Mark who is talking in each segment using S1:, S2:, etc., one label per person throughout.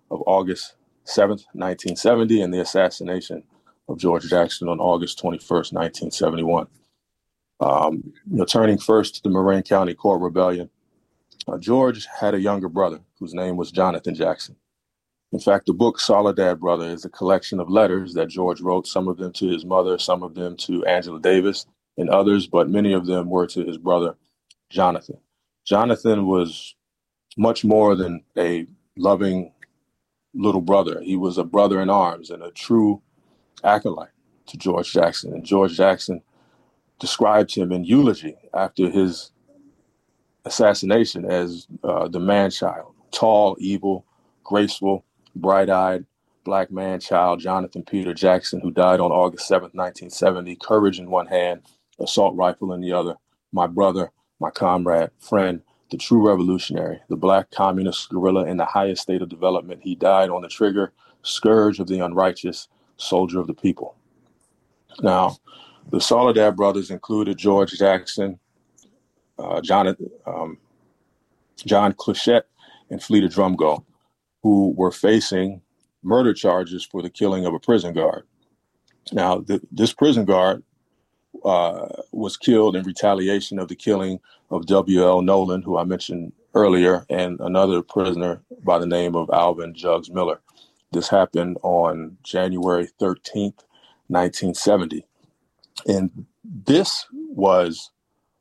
S1: of August 7th, 1970, and the assassination of George Jackson on August 21st, 1971. Turning first to the Marin County Court Rebellion, George had a younger brother whose name was Jonathan Jackson. In fact, the book Soledad Brother is a collection of letters that George wrote, some of them to his mother, some of them to Angela Davis and others, but many of them were to his brother, Jonathan. Jonathan was much more than a loving little brother. He was a brother in arms and a true acolyte to George Jackson. And George Jackson described him in eulogy after his assassination as the man-child, tall, evil, graceful, bright-eyed black man-child, Jonathan Peter Jackson, who died on August 7th, 1970, courage in one hand, assault rifle in the other, my brother, my comrade, friend, the true revolutionary, the black communist guerrilla in the highest state of development. He died on the trigger, scourge of the unrighteous, soldier of the people. Now, the Soledad brothers included George Jackson, John Cluchette, and Fleeta Drumgo, who were facing murder charges for the killing of a prison guard. Now, this prison guard was killed in retaliation of the killing of W.L. Nolan, who I mentioned earlier, and another prisoner by the name of Alvin Jugs Miller. This happened on January 13th, 1970. And this was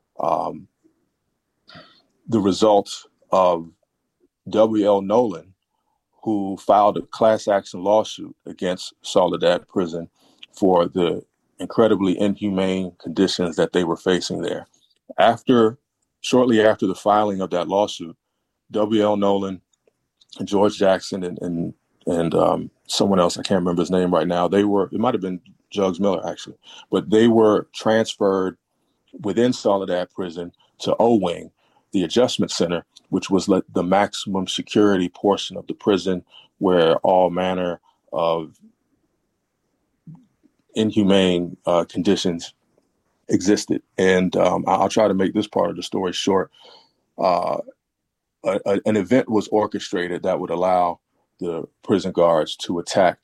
S1: the result of W.L. Nolan, who filed a class action lawsuit against Soledad Prison for the incredibly inhumane conditions that they were facing there. Shortly after the filing of that lawsuit, W.L. Nolan and George Jackson and someone else, I can't remember his name right now, it might have been Jugs Miller actually, but they were transferred within Soledad Prison to O-Wing, the adjustment center, which was the maximum security portion of the prison where all manner of inhumane conditions existed. And I'll try to make this part of the story short. An event was orchestrated that would allow the prison guards to attack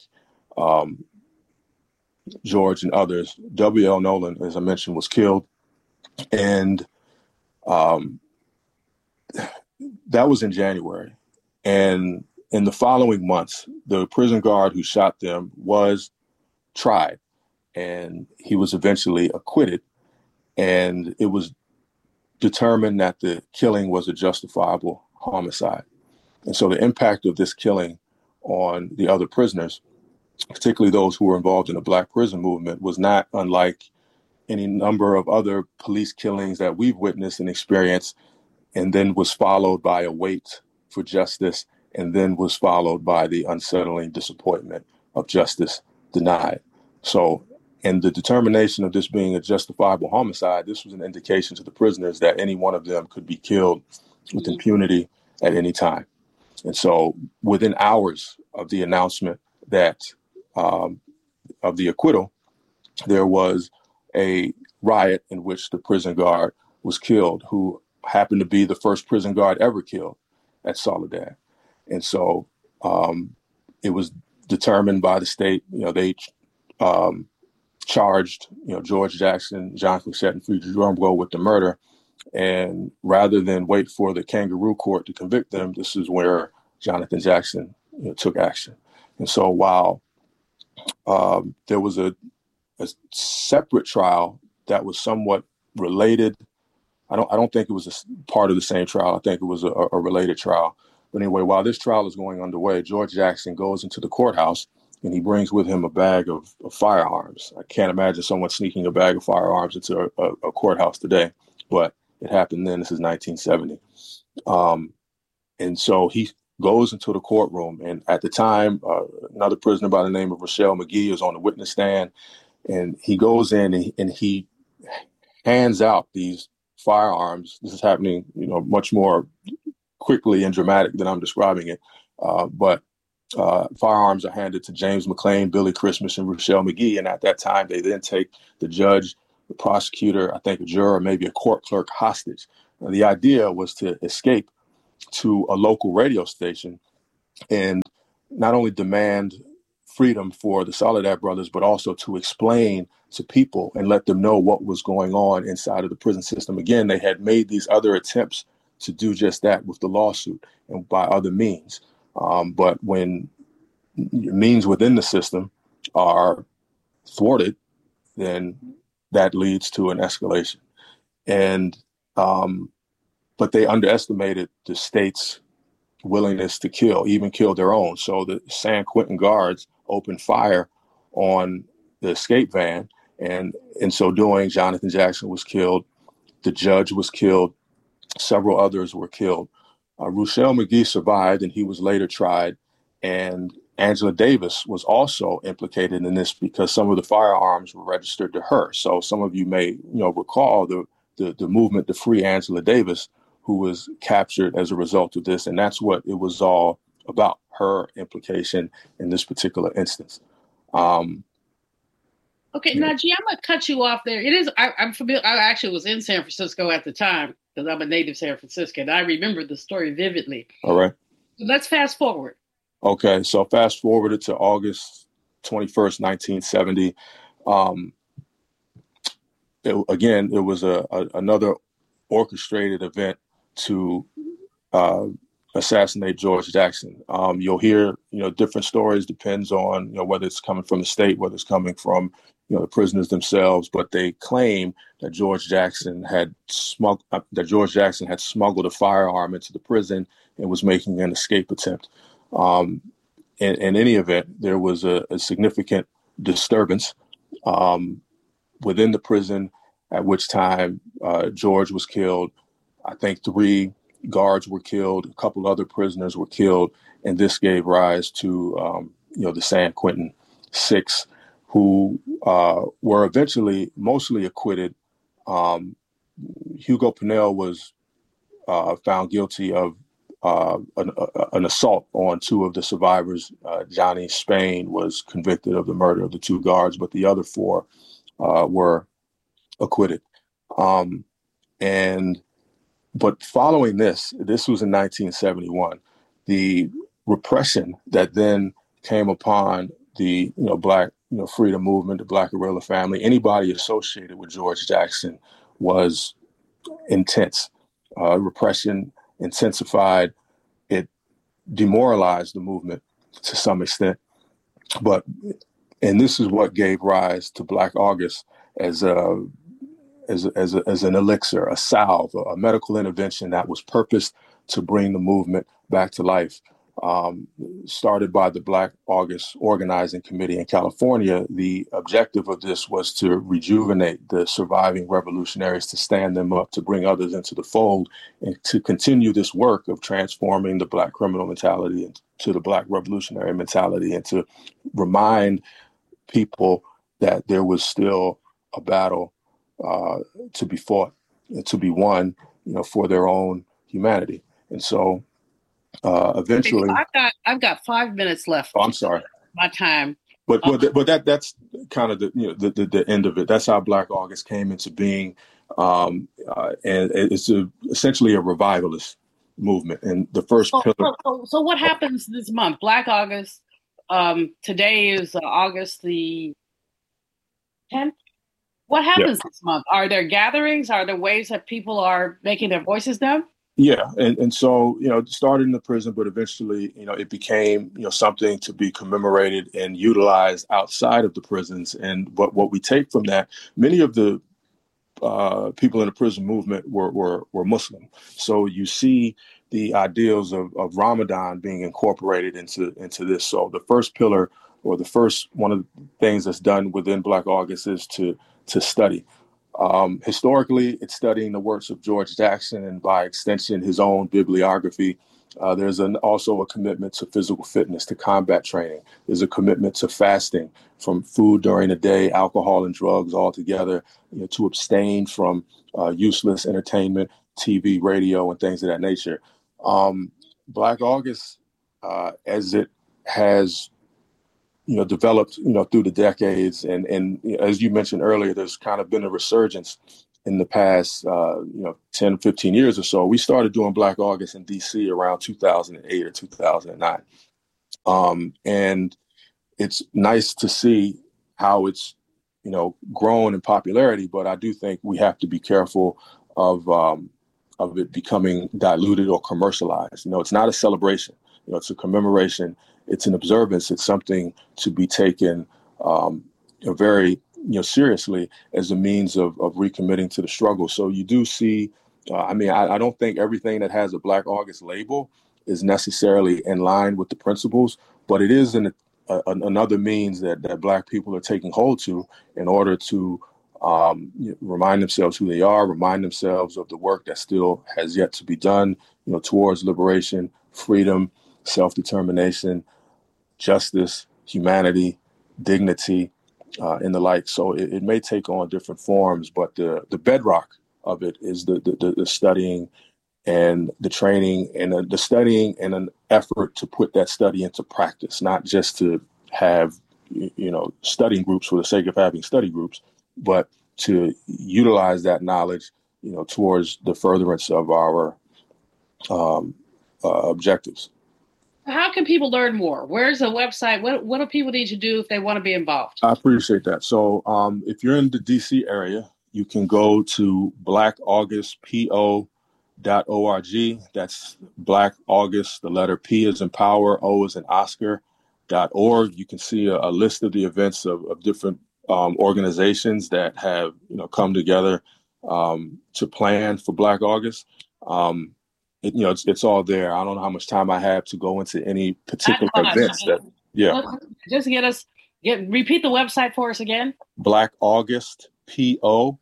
S1: George and others. W.L. Nolan, as I mentioned, was killed. And that was in January. And in the following months, the prison guard who shot them was tried, and he was eventually acquitted. And it was determined that the killing was a justifiable homicide. And so the impact of this killing on the other prisoners, particularly those who were involved in the Black prison movement, was not unlike any number of other police killings that we've witnessed and experienced, and then was followed by a wait for justice, and then was followed by the unsettling disappointment of justice denied. So in the determination of this being a justifiable homicide, this was an indication to the prisoners that any one of them could be killed with impunity at any time. And so within hours of the announcement that of the acquittal, there was a riot in which the prison guard was killed, who happened to be the first prison guard ever killed at Soledad. And so it was determined by the state, they charged, George Jackson, John Cluchette, and Fleeta Drumgo with the murder. And rather than wait for the kangaroo court to convict them, this is where Jonathan Jackson took action. And so while there was a separate trial that was somewhat related, I don't think it was a part of the same trial. I think it was a related trial. But anyway, while this trial is going underway, George Jackson goes into the courthouse and he brings with him a bag of firearms. I can't imagine someone sneaking a bag of firearms into a courthouse today, but it happened then. This is 1970. And so he goes into the courtroom, and at the time, another prisoner by the name of Rochelle McGee is on the witness stand, and he goes in and he hands out these firearms. This is happening, much more quickly and dramatic than I'm describing it. But firearms are handed to James McClain, Billy Christmas, and Rochelle McGee. And at that time, they then take the judge, the prosecutor, I think a juror, maybe a court clerk hostage. Now, the idea was to escape to a local radio station and not only demand freedom for the Soledad brothers, but also to explain to people and let them know what was going on inside of the prison system. Again, they had made these other attempts to do just that with the lawsuit and by other means. But when means within the system are thwarted, then that leads to an escalation. And but they underestimated the state's willingness to kill, even kill their own. So the San Quentin guards opened fire on the escape van, and in so doing, Jonathan Jackson was killed. The judge was killed. Several others were killed. Ruchell Magee survived, and he was later tried. And Angela Davis was also implicated in this because some of the firearms were registered to her. So some of you may, recall the movement to free Angela Davis, who was captured as a result of this. And that's what it was all about, her implication in this particular instance.
S2: Okay, Najee, I'm going to cut you off there. It is, I'm familiar. I actually was in San Francisco at the time because I'm a native San Franciscan. I remember the story vividly.
S1: All right.
S2: Let's fast forward.
S1: Okay, so fast forwarded to August 21st, 1970. It was another orchestrated event to assassinate George Jackson. You'll hear, different stories, depends on, whether it's coming from the state, whether it's coming from, the prisoners themselves, but they claim that George Jackson had smuggled a firearm into the prison and was making an escape attempt. In any event, there was a significant disturbance within the prison, at which time George was killed. I think 3 guards were killed, a couple other prisoners were killed, and this gave rise to the San Quentin Six, who were eventually mostly acquitted. Hugo Pinnell was found guilty of an assault on 2 of the survivors. Johnny Spain was convicted of the murder of the 2 guards, but the other 4 were acquitted. But following this was in 1971, the repression that then came upon the Black freedom movement, the Black guerrilla family, anybody associated with George Jackson was intense. Repression intensified. It demoralized the movement to some extent. And this is what gave rise to Black August as an elixir, a salve, a medical intervention that was purposed to bring the movement back to life. Started by the Black August Organizing Committee in California, the objective of this was to rejuvenate the surviving revolutionaries, to stand them up, to bring others into the fold, and to continue this work of transforming the Black criminal mentality into the Black revolutionary mentality, and to remind people that there was still a battle to be fought and to be won, for their own humanity. And so eventually,
S2: I've got 5 minutes left.
S1: Oh, I'm sorry.
S2: My time.
S1: But that's kind of the end of it. That's how Black August came into being, and it's essentially a revivalist movement. And the first pillar.
S2: So what happens this month? Black August. Today is August the 10th. What happens this month? Are there gatherings? Are there ways that people are making their voices known?
S1: Yeah. And so, it started in the prison, but eventually, it became, something to be commemorated and utilized outside of the prisons. And what we take from that, many of the people in the prison movement were Muslim. So you see the ideals of Ramadan being incorporated into this. So the first pillar, or the first one of the things that's done within Black August, is to study. Historically, it's studying the works of George Jackson and, by extension, his own bibliography. There's also a commitment to physical fitness, to combat training. There's a commitment to fasting from food during the day, alcohol and drugs altogether, to abstain from useless entertainment, TV, radio, and things of that nature. Black August, as it has developed, through the decades. And as you mentioned earlier, there's kind of been a resurgence in the past, 10, 15 years or so. We started doing Black August in DC around 2008 or 2009. And it's nice to see how it's, grown in popularity, but I do think we have to be careful of it becoming diluted or commercialized. It's not a celebration. It's a commemoration. It's an observance. It's something to be taken very seriously as a means of recommitting to the struggle. So you do see. I don't think everything that has a Black August label is necessarily in line with the principles, but it is another means that Black people are taking hold to in order to remind themselves who they are, remind themselves of the work that still has yet to be done, towards liberation, freedom, self-determination, justice, humanity, dignity, and the like. So it may take on different forms, but the bedrock of it is the studying and the training and the studying and an effort to put that study into practice, not just to have, studying groups for the sake of having study groups, but to utilize that knowledge, towards the furtherance of our objectives.
S2: How can people learn more? Where's the website? What do people need to do if they want to be involved?
S1: I appreciate that. So if you're in the DC area, you can go to blackaugustpo.org. That's Black August, the letter P is in power, O is in Oscar.org. You can see a list of the events of different organizations that have come together to plan for Black August. It's all there. I don't know how much time I have to go into any particular events.
S2: Just repeat the website for us again.
S1: blackaugustpo.org.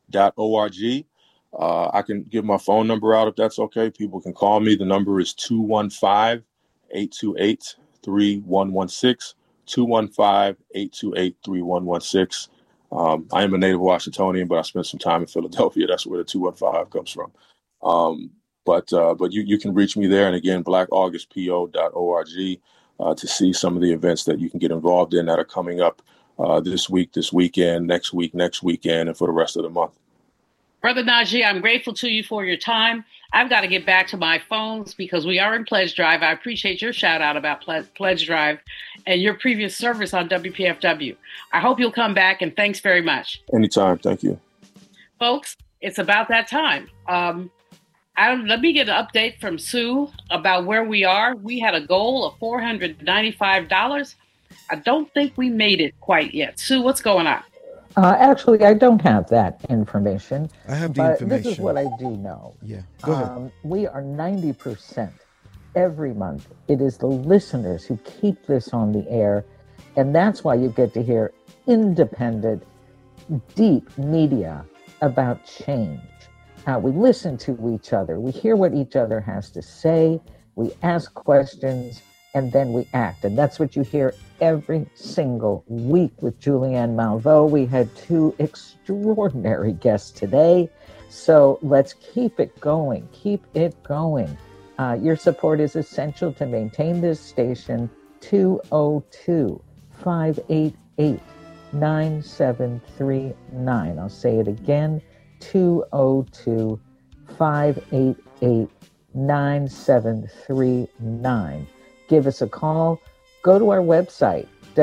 S1: I can give my phone number out if that's okay. People can call me. The number is 215-828-3116, 215-828-3116. I am a native Washingtonian, but I spent some time in Philadelphia. That's where the 215 comes from. But you can reach me there. And again, blackaugustpo.org to see some of the events that you can get involved in that are coming up this week, this weekend, next weekend, and for the rest of the month.
S2: Brother Najee, I'm grateful to you for your time. I've got to get back to my phones because we are in Pledge Drive. I appreciate your shout out about Pledge Drive and your previous service on WPFW. I hope you'll come back, and thanks very much.
S1: Anytime. Thank you.
S2: Folks, it's about that time. Let me get an update from Sue about where we are. We had a goal of $495. I don't think we made it quite yet. Sue, what's going on?
S3: Actually, I don't have that information.
S4: I have the information.
S3: This is what I do know.
S4: Yeah, go ahead.
S3: We are 90% every month. It is the listeners who keep this on the air, and that's why you get to hear independent, deep media about change. We listen to each other. We hear what each other has to say. We ask questions, and then we act. And that's what you hear every single week with Julianne Malveaux. We had two extraordinary guests today. So let's keep it going. Keep it going. Your support is essential to maintain this station. 202-588-9739. I'll say it again. 202-588-9739. Give us a call. Go to our website,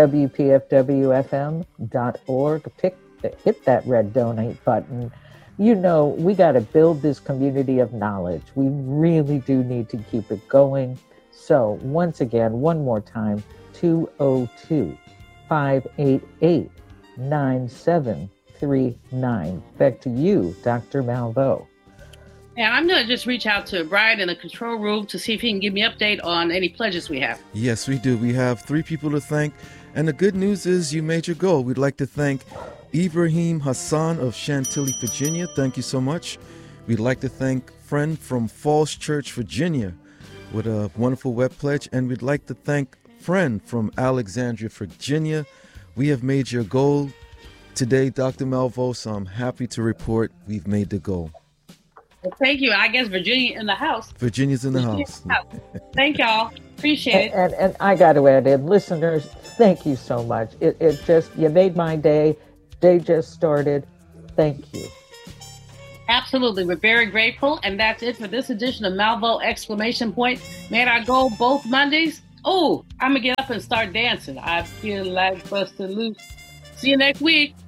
S3: WPFWFM.org. Hit that red donate button. We got to build this community of knowledge. We really do need to keep it going. So once again, one more time, 202-588-9739. Back to you, Dr. Malveaux.
S2: And I'm going to just reach out to Brian in the control room to see if he can give me an update on any pledges we have.
S4: Yes, we do. We have 3 people to thank. And the good news is you made your goal. We'd like to thank Ibrahim Hassan of Chantilly, Virginia. Thank you so much. We'd like to thank Friend from Falls Church, Virginia, with a wonderful web pledge. And we'd like to thank Friend from Alexandria, Virginia. We have made your goal today, Dr. Malveaux, so I'm happy to report we've made the goal.
S2: Well, thank you. I guess Virginia in the house.
S4: Virginia's in the house.
S2: Thank y'all. Appreciate it.
S3: And I got to add in, listeners, thank you so much. It just, you made my day. Day just started. Thank you.
S2: Absolutely. We're very grateful. And that's it for this edition of Malveaux Exclamation Point. Made our goal both Mondays. Oh, I'm going to get up and start dancing. I feel like busting loose. See you next week.